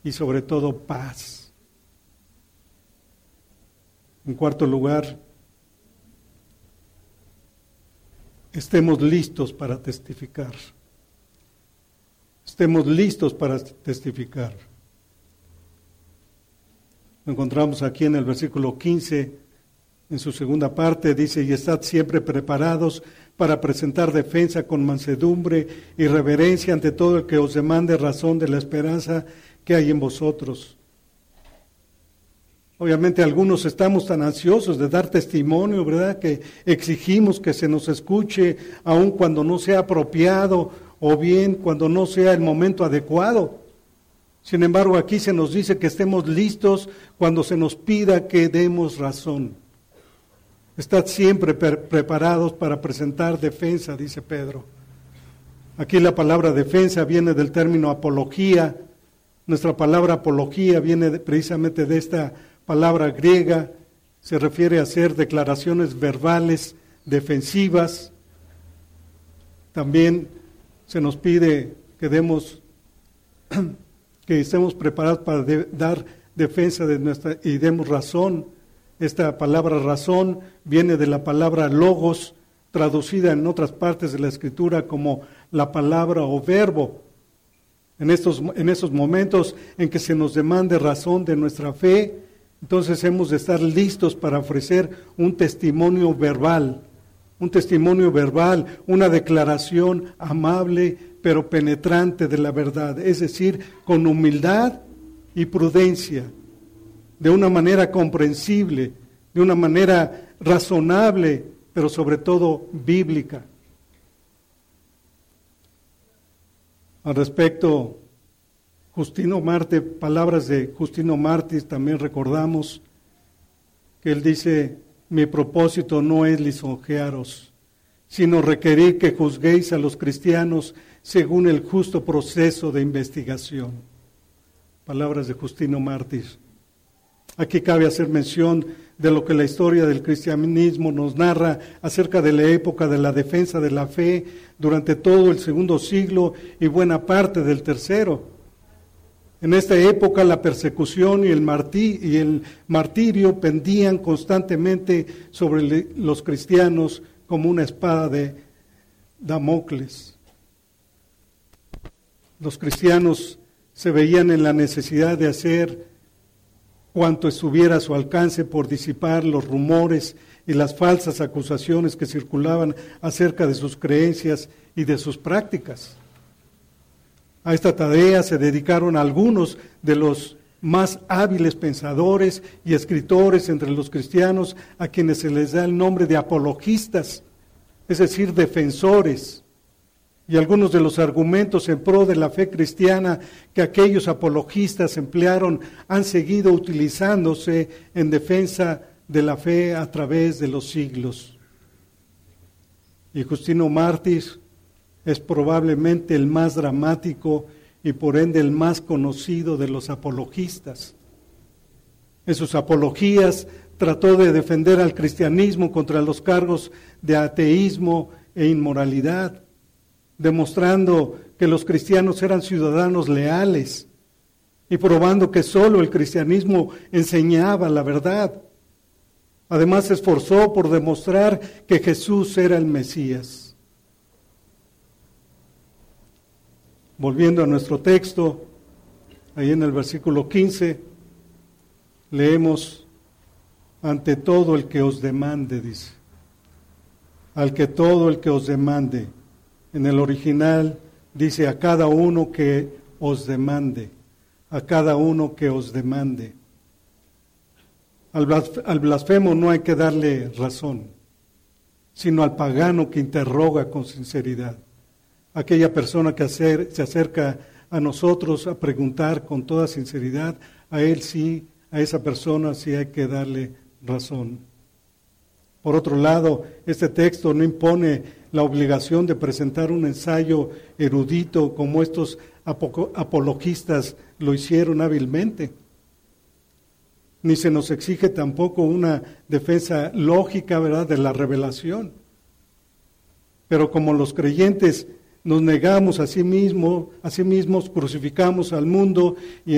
y sobre todo paz. En cuarto lugar, estemos listos para testificar. Estemos listos para testificar. Lo encontramos aquí en el versículo 15, en su segunda parte, dice: y estad siempre preparados para presentar defensa con mansedumbre y reverencia ante todo el que os demande razón de la esperanza que hay en vosotros. Obviamente algunos estamos tan ansiosos de dar testimonio, ¿verdad?, que exigimos que se nos escuche, aun cuando no sea apropiado o bien cuando no sea el momento adecuado. Sin embargo, aquí se nos dice que estemos listos cuando se nos pida que demos razón. Estad siempre preparados para presentar defensa, dice Pedro. Aquí la palabra defensa viene del término apología. Nuestra palabra apología viene precisamente de esta palabra griega. Se refiere a hacer declaraciones verbales defensivas. También se nos pide que estemos preparados para dar defensa de y demos razón. Esta palabra razón viene de la palabra logos, traducida en otras partes de la Escritura como la palabra o verbo. En esos momentos en que se nos demande razón de nuestra fe, entonces hemos de estar listos para ofrecer un testimonio verbal, una declaración amable pero penetrante de la verdad, es decir, con humildad y prudencia, de una manera comprensible, de una manera razonable, pero sobre todo bíblica. Al respecto, palabras de Justino Mártir, también recordamos que él dice: mi propósito no es lisonjearos, sino requerir que juzguéis a los cristianos según el justo proceso de investigación. Palabras de Justino Mártir. Aquí cabe hacer mención de lo que la historia del cristianismo nos narra acerca de la época de la defensa de la fe durante todo el segundo siglo y buena parte del tercero. En esta época la persecución y el martirio pendían constantemente sobre los cristianos como una espada de Damocles. Los cristianos se veían en la necesidad de hacer cuanto estuviera a su alcance por disipar los rumores y las falsas acusaciones que circulaban acerca de sus creencias y de sus prácticas. A esta tarea se dedicaron algunos de los más hábiles pensadores y escritores entre los cristianos, a quienes se les da el nombre de apologistas, es decir, defensores. Y algunos de los argumentos en pro de la fe cristiana que aquellos apologistas emplearon han seguido utilizándose en defensa de la fe a través de los siglos. Y Justino Mártir es probablemente el más dramático y por ende el más conocido de los apologistas. En sus apologías trató de defender al cristianismo contra los cargos de ateísmo e inmoralidad, demostrando que los cristianos eran ciudadanos leales y probando que solo el cristianismo enseñaba la verdad. Además se esforzó por demostrar que Jesús era el Mesías. Volviendo a nuestro texto, ahí en el versículo 15, leemos: ante todo el que os demande, dice. Todo el que os demande. En el original dice: a cada uno que os demande. A cada uno que os demande. Al blasfemo no hay que darle razón, sino al pagano que interroga con sinceridad. Aquella persona que se acerca a nosotros a preguntar con toda sinceridad, a esa persona sí hay que darle razón. Por otro lado, este texto no impone la obligación de presentar un ensayo erudito como estos apologistas lo hicieron hábilmente. Ni se nos exige tampoco una defensa lógica, ¿verdad?, de la revelación. Pero como los creyentes nos negamos a sí mismos, crucificamos al mundo y